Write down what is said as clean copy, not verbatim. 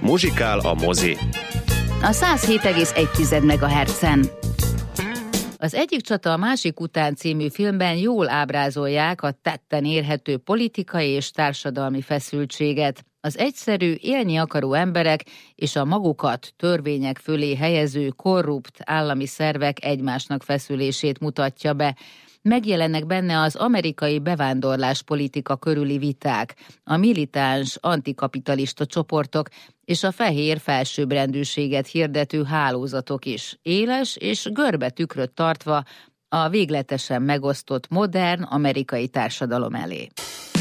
Muzsikál a mozi. A 107,1 MHz-en. Az Egyik csata a másik után című filmben jól ábrázolják a tetten érhető politikai és társadalmi feszültséget. Az egyszerű, élni akaró emberek és a magukat törvények fölé helyező korrupt állami szervek egymásnak feszülését mutatja be. Megjelennek benne az amerikai bevándorláspolitika körüli viták, a militáns antikapitalista csoportok és a fehér felsőbbrendűséget hirdető hálózatok is, éles és görbe tükröt tartva a végletesen megosztott modern amerikai társadalom elé.